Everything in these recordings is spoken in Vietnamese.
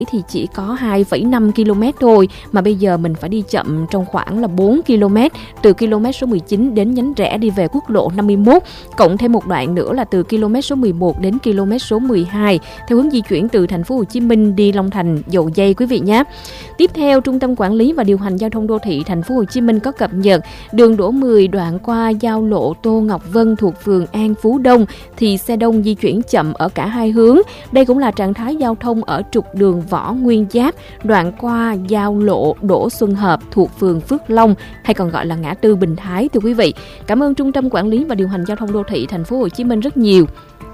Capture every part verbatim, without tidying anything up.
thì chỉ có hai phẩy năm ki lô mét thôi, mà bây giờ mình phải đi chậm trong khoảng là bốn ki lô mét từ km số mười chín đến nhánh rẽ đi về quốc lộ năm mươi mốt, cộng thêm một đoạn nữa là từ km số mười một đến km số mười hai theo hướng di chuyển từ thành phố Hồ Chí Minh đi Long Thành, Dầu Giây quý vị nhé. Tiếp theo, Trung tâm Quản lý và Điều hành Giao thông Đô thị thành phố Hồ Chí Minh có cập nhật đường Đỗ mười đoạn qua giao lộ Tô Ngọc Vân thuộc phường An Phú Đông thì xe đông di chuyển chậm ở cả hai hướng. Đây cũng là trạng thái giao thông ở trục đường Võ Nguyên Giáp đoạn qua giao lộ Đỗ Xuân Hợp thuộc phường Phước Long hay còn gọi là ngã tư Bình Thái thưa quý vị. Cảm ơn Trung tâm Quản lý và Điều hành Giao thông Đô thị thành phố Hồ Chí Minh rất nhiều.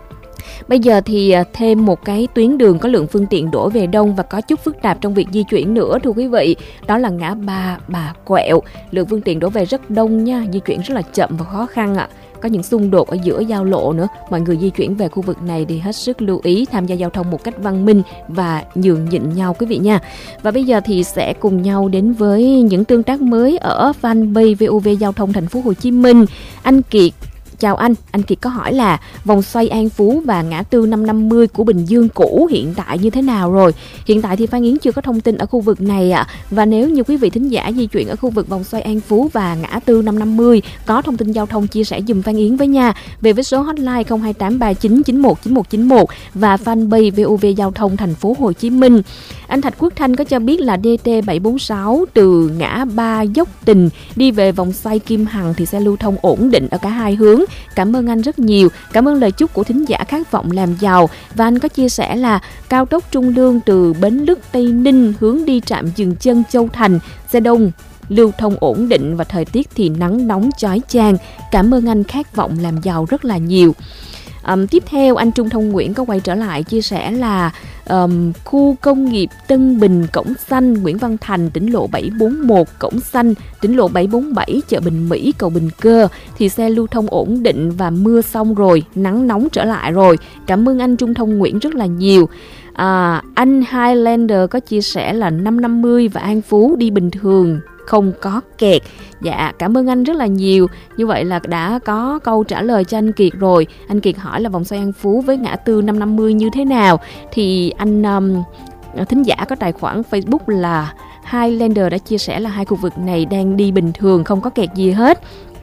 Bây giờ thì thêm một cái tuyến đường có lượng phương tiện đổ về đông và có chút phức tạp trong việc di chuyển nữa thưa quý vị. Đó là ngã ba Bà Quẹo. Lượng phương tiện đổ về rất đông nha, di chuyển rất là chậm và khó khăn ạ. À. Có những xung đột ở giữa giao lộ nữa. Mọi người di chuyển về khu vực này thì hết sức lưu ý tham gia giao thông một cách văn minh và nhường nhịn nhau quý vị nha. Và bây giờ thì sẽ cùng nhau đến với những tương tác mới ở fanpage vê o vê Giao thông thành phố Hồ Chí Minh. Anh Kiệt, chào anh, anh Kiệt có hỏi là vòng xoay An Phú và ngã tư năm năm mươi của Bình Dương cũ hiện tại như thế nào rồi? Hiện tại thì Phan Yến chưa có thông tin ở khu vực này ạ. À. Và nếu như quý vị thính giả di chuyển ở khu vực vòng xoay An Phú và ngã tư năm năm mươi có thông tin giao thông chia sẻ dùm Phan Yến với nha. Về với số hotline không hai tám ba chín chín một chín một chín một và fanpage vê o vê Giao thông thành phố Hồ Chí Minh. Anh Thạch Quốc Thanh có cho biết là đê tê bảy bốn sáu từ ngã ba Dốc Tình đi về vòng xoay Kim Hằng thì xe lưu thông ổn định ở cả hai hướng. Cảm ơn anh rất nhiều. Cảm ơn lời chúc của thính giả khát vọng làm giàu. Và anh có chia sẻ là cao tốc Trung Lương từ Bến Lức Tây Ninh hướng đi trạm dừng chân Châu Thành, xe đông lưu thông ổn định và thời tiết thì nắng nóng chói chang. Cảm ơn anh khát vọng làm giàu rất là nhiều. Um, tiếp theo anh Trung Thông Nguyễn có quay trở lại chia sẻ là um, khu công nghiệp Tân Bình Cổng Xanh Nguyễn Văn Thành tỉnh lộ bảy bốn mốt Cổng Xanh tỉnh lộ bảy bốn bảy chợ Bình Mỹ cầu Bình Cơ thì xe lưu thông ổn định và mưa xong rồi, nắng nóng trở lại rồi. Cảm ơn anh Trung Thông Nguyễn rất là nhiều. À, anh Highlander có chia sẻ là năm năm mươi và An Phú đi bình thường, không có kẹt. Dạ, cảm ơn anh rất là nhiều. Như vậy là đã có câu trả lời cho anh Kiệt rồi. Anh Kiệt hỏi là vòng xoay An Phú với ngã tư năm năm mươi như thế nào. Thì anh um, thính giả có tài khoản Facebook là Highlander đã chia sẻ là hai khu vực này đang đi bình thường, không có kẹt gì hết.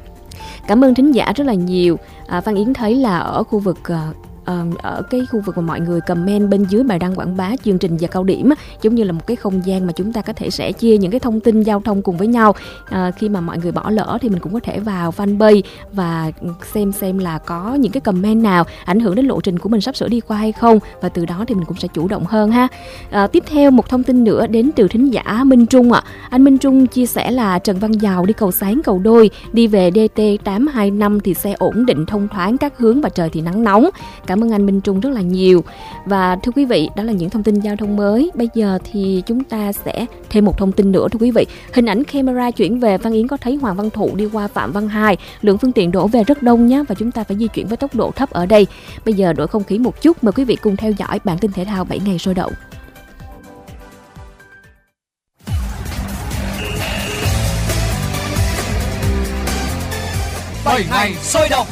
Cảm ơn thính giả rất là nhiều. à, Phan Yến thấy là ở khu vực uh, Uh, ở cái khu vực mà mọi người comment bên dưới bài đăng quảng bá chương trình và cao điểm á, giống như là một cái không gian mà chúng ta có thể sẻ chia những cái thông tin giao thông cùng với nhau. Uh, khi mà mọi người bỏ lỡ thì mình cũng có thể vào fanpage và xem xem là có những cái comment nào ảnh hưởng đến lộ trình của mình sắp sửa đi qua hay không, và từ đó thì mình cũng sẽ chủ động hơn ha. Uh, tiếp theo một thông tin nữa đến từ thính giả Minh Trung ạ. À. Anh Minh Trung chia sẻ là Trần Văn Dào đi cầu Sáng cầu Đôi đi về đê tê tám hai năm thì xe ổn định thông thoáng các hướng và trời thì nắng nóng. Cảm ơn anh Minh Trung rất là nhiều. Và thưa quý vị, đó là những thông tin giao thông mới. Bây giờ thì chúng ta sẽ thêm một thông tin nữa thưa quý vị. Hình ảnh camera chuyển về, Phan Yến có thấy Hoàng Văn Thụ đi qua Phạm Văn Hai, lượng phương tiện đổ về rất đông nhé, và chúng ta phải di chuyển với tốc độ thấp ở đây. Bây giờ đổi không khí một chút, mời quý vị cùng theo dõi bản tin thể thao bảy ngày sôi động. bảy ngày sôi động.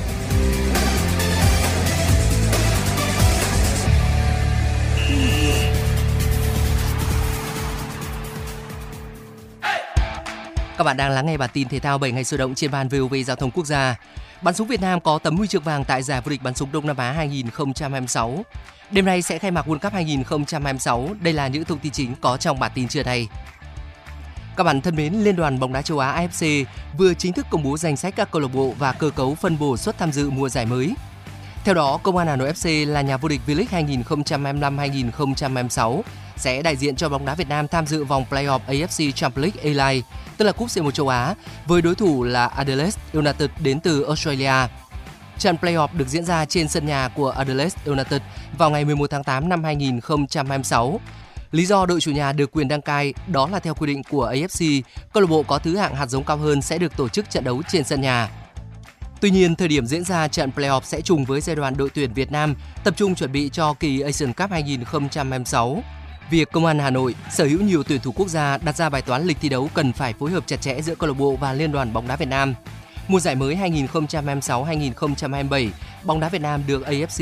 Các bạn đang lắng nghe bản tin thể thao bảy ngày sôi động trên ban vê o vê Giao thông Quốc gia. Bắn súng Việt Nam có tấm huy chương vàng tại giải vô địch bắn súng Đông Nam Á hai không hai sáu. Đêm nay sẽ khai mạc World Cup hai không hai sáu. Đây là những thông tin chính có trong bản tin trưa nay. Các bạn thân mến, Liên đoàn bóng đá châu Á a ép xê vừa chính thức công bố danh sách các câu lạc bộ và cơ cấu phân bổ suất tham dự mùa giải mới. Theo đó, Công an Hà Nội ép xê là nhà vô địch V-League hai không hai lăm hai không hai sáu, sẽ đại diện cho bóng đá Việt Nam tham dự vòng play-off a ép xê Champions League A-League, tức là cúp xê một châu Á, với đối thủ là Adelaide United đến từ Australia. Trận play-off được diễn ra trên sân nhà của Adelaide United vào ngày mười một tháng tám năm hai không hai sáu. Lý do đội chủ nhà được quyền đăng cai đó là theo quy định của a ép xê, câu lạc bộ có thứ hạng hạt giống cao hơn sẽ được tổ chức trận đấu trên sân nhà. Tuy nhiên, thời điểm diễn ra trận play-off sẽ trùng với giai đoạn đội tuyển Việt Nam tập trung chuẩn bị cho kỳ Asian Cup hai không hai sáu. Việc Công an Hà Nội sở hữu nhiều tuyển thủ quốc gia đặt ra bài toán lịch thi đấu cần phải phối hợp chặt chẽ giữa câu lạc bộ và Liên đoàn bóng đá Việt Nam. Mùa giải mới hai không hai sáu hai không hai bảy, bóng đá Việt Nam được a ép xê